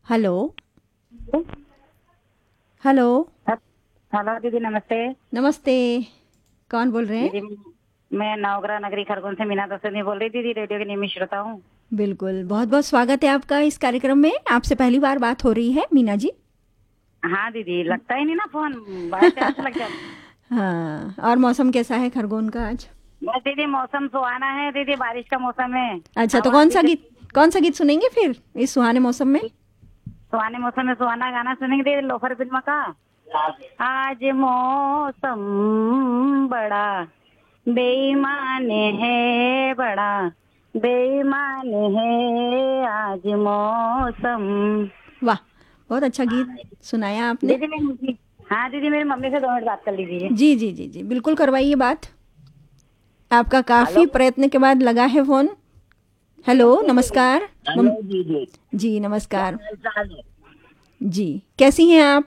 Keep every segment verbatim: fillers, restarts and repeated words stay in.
Hello. Hello. Hello दीदी, नमस्ते। नमस्ते। कौन बोल रहे हैं? दीदी, मैं नवग्रह नगरी खरगोन से मीना दसनी बोल रही थी दीदी, रेडियो की नियमित श्रोता हूँ। बिल्कुल, बहुत बहुत स्वागत है आपका इस कार्यक्रम में। आपसे पहली बार बात हो रही है मीना जी। हाँ दीदी, लगता ही नहीं ना फोन, बड़ा चांस लग जाता। हाँ, और मौसम कैसा है खरगोन का आज? बस दीदी, मौसम सुहाना है दीदी, बारिश का मौसम है। अच्छा, तो हवा कौन भी सा चल गीत कौन सा गीत सुनेंगे फिर इस सुहाने मौसम में? सुहाने मौसम में सुहाना गाना सुनेंगे दीदी, लोफर फिल्म का। आज मौसम बड़ा बेईमान है, बड़ा बेईमान है आज मौसम। वाह, बहुत अच्छा गीत सुनाया आपने। दीदी मैं हाँ दीदी, मेरी मम्मी से दो मिनट बात कर लीजिए। जी जी जी जी, बिल्कुल करवाइए बात। आपका काफी हेलो। प्रयत्न के बाद लगा है फोन। हेलो, नमस्कार। हेलो मम, दीदी, जी क्या नमस्कार। हाल चाल है? जी, कैसी हैं आप?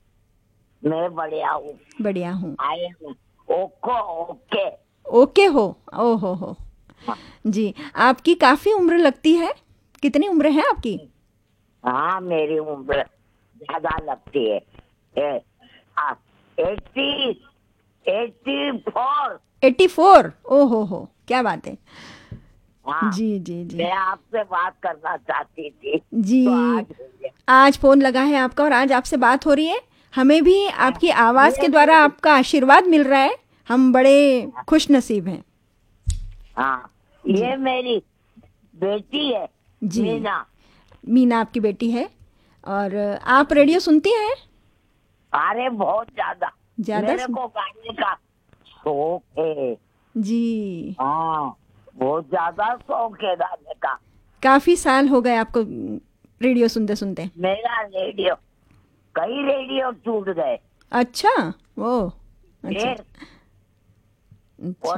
मैं बढ़िया हूँ। बढ़िया हूँ। आए हूँ। ओको ओके। ओके हो। ओ हो हो। जी, आपकी काफी उम्र लगती है। कितनी उम्र है आपकी? हाँ, मेरी उम्र ज्यादा लगती है। ए, आ, eighty eighty four. Eighty four. ओ हो हो, क्या बात है। हाँ, जी जी जी मैं आपसे बात करना चाहती थी तो जी। आज हो गया। आज फोन लगा है आपका और आज आपसे बात हो रही है। हमें भी हाँ, आपकी आवाज ये के द्वारा मेरी आपका आशीर्वाद मिल रहा है। हम बड़े खुश नसीब हैं। हाँ, जी ये मेरी बेटी है, जी। मीना। मीना आपकी बेटी है। और आप रेडियो सुनती हैं? अरे बहुत ज्यादा, ज्यादा मेरे सुन को गाने का शौक है। जी। हाँ, बहुत ज्यादा शौक है गाने का। काफी साल हो गए आपको रेडियो सुनते सुनते? मेरा रेडियो, कई रेडियो टूट गए। अच्छा। ओ। अच्छा फिर अच्छा।